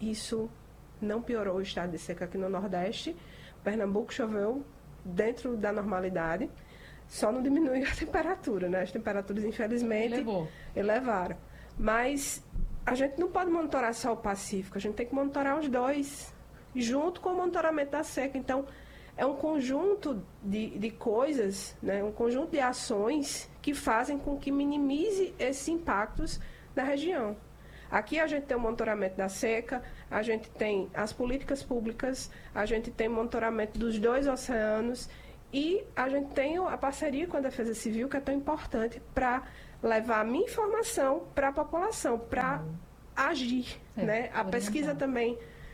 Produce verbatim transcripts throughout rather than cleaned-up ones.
isso não piorou o estado de seca aqui no Nordeste. Pernambuco choveu dentro da normalidade, só não diminuiu a temperatura, né? As temperaturas, infelizmente, Elevou. elevaram. Mas a gente não pode monitorar só o Pacífico, a gente tem que monitorar os dois, junto com o monitoramento da seca. Então, é um conjunto de, de coisas, né? Um conjunto de ações que fazem com que minimize esses impactos na região. Aqui a gente tem o monitoramento da seca, a gente tem as políticas públicas, a gente tem monitoramento dos dois oceanos e a gente tem a parceria com a Defesa Civil, que é tão importante para levar a minha informação para a população, para uhum. agir. É, né? A pesquisa também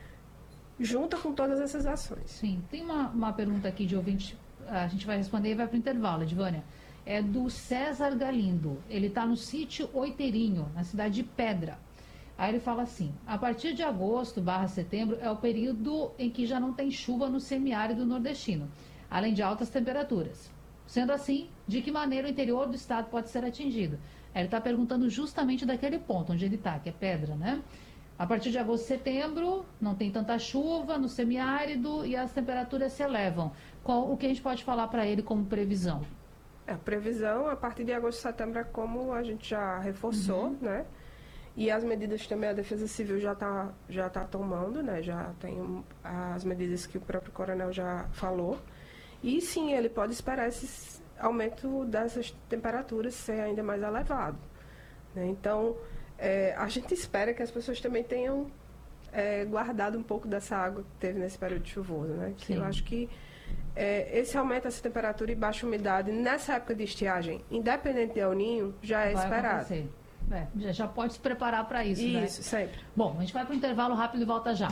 junta com todas essas ações. Sim, tem uma, uma pergunta aqui de ouvinte, a gente vai responder e vai para o intervalo, Edvânia. É do César Galindo, ele está no sítio Oiteirinho, na cidade de Pedra. Aí ele fala assim, a partir de agosto barra setembro é o período em que já não tem chuva no semiárido nordestino, além de altas temperaturas. Sendo assim, de que maneira o interior do estado pode ser atingido? Aí ele está perguntando justamente daquele ponto onde ele está, que é Pedra, né? A partir de agosto e setembro, não tem tanta chuva no semiárido e as temperaturas se elevam. Qual, o que a gente pode falar para ele como previsão? A previsão, a partir de agosto e setembro, é como a gente já reforçou, uhum. né? E as medidas também a Defesa Civil já está já tá tomando, né? Já tem as medidas que o próprio coronel já falou. E sim, ele pode esperar esse aumento dessas temperaturas ser ainda mais elevado, né? Então, é, a gente espera que as pessoas também tenham é, guardado um pouco dessa água que teve nesse período chuvoso, né? Que eu acho que é, esse aumento dessa temperatura e baixa umidade nessa época de estiagem, independente de El Niño, já é vai esperado. Acontecer. É, já, já pode se preparar para isso, isso, né? Isso, sempre. Bom, a gente vai para o intervalo rápido e volta já.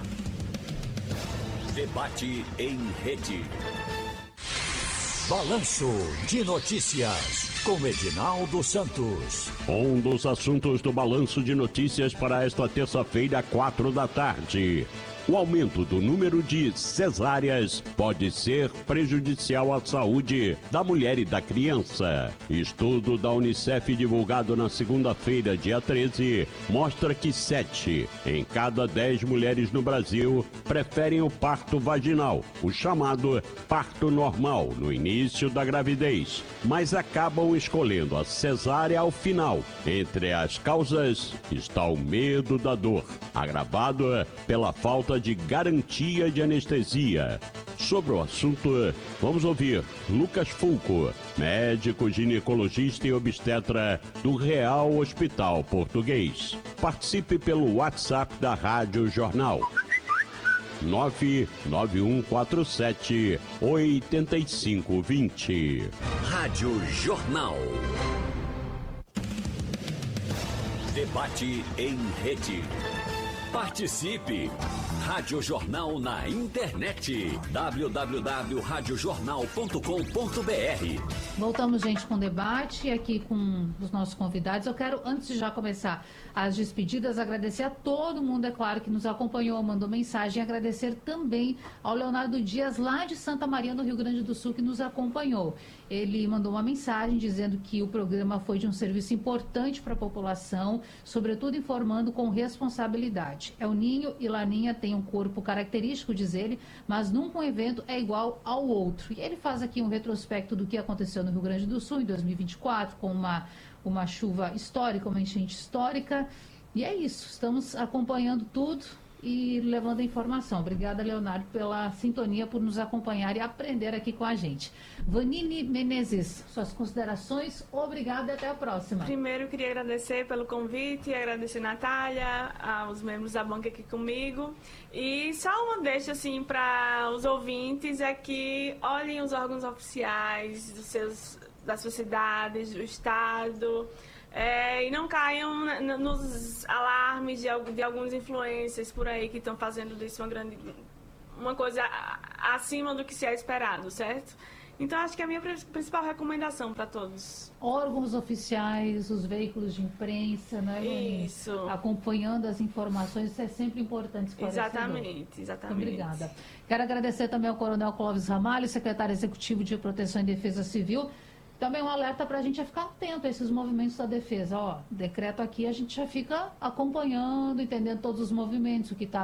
Debate em rede. Balanço de Notícias, com Edinaldo Santos. Um dos assuntos do Balanço de Notícias para esta terça-feira, quatro da tarde. O aumento do número de cesáreas pode ser prejudicial à saúde da mulher e da criança. Estudo da Unicef divulgado na segunda-feira, dia treze, mostra que sete em cada dez mulheres no Brasil preferem o parto vaginal, o chamado parto normal, no início da gravidez, mas acabam escolhendo a cesárea ao final. Entre as causas está o medo da dor, agravado pela falta de garantia de anestesia. Sobre o assunto, vamos ouvir Lucas Fulco, médico ginecologista e obstetra do Real Hospital Português. Participe pelo WhatsApp da Rádio Jornal. nove nove um quatro sete oito cinco dois zero. Rádio Jornal. Debate em rede. Participe! Rádio Jornal na internet. w w w ponto rádio jornal ponto com ponto b r. Voltamos, gente, com o debate aqui com os nossos convidados. Eu quero, antes de já começar as despedidas, agradecer a todo mundo, é claro, que nos acompanhou, mandou mensagem. Agradecer também ao Leonardo Dias, lá de Santa Maria, no Rio Grande do Sul, que nos acompanhou. Ele mandou uma mensagem dizendo que o programa foi de um serviço importante para a população, sobretudo informando com responsabilidade. El Niño e Laninha têm um corpo característico, diz ele, mas nunca um evento é igual ao outro. E ele faz aqui um retrospecto do que aconteceu no Rio Grande do Sul em dois mil e vinte e quatro, com uma, uma chuva histórica, uma enchente histórica. E é isso, estamos acompanhando tudo e levando a informação. Obrigada, Leonardo, pela sintonia, por nos acompanhar e aprender aqui com a gente. Vanine Menezes, suas considerações, obrigada e até a próxima. Primeiro, eu queria agradecer pelo convite, agradecer a Natália, aos membros da banca aqui comigo. E só uma deixa, assim, para os ouvintes, é que olhem os órgãos oficiais dos seus, das suas cidades, do estado. É, e não caiam nos alarmes de, de algumas influências por aí que estão fazendo disso uma grande, uma coisa acima do que se é esperado, certo? Então, acho que é a minha principal recomendação para todos. Órgãos oficiais, os veículos de imprensa, né? Isso. Acompanhando as informações, isso é sempre importante esclarecer. Exatamente, exatamente. Muito obrigada. Quero agradecer também ao Coronel Clóvis Ramalho, secretário executivo de Proteção e Defesa Civil. Também um alerta para a gente ficar atento a esses movimentos da defesa. Ó, decreto aqui, a gente já fica acompanhando, entendendo todos os movimentos, o que está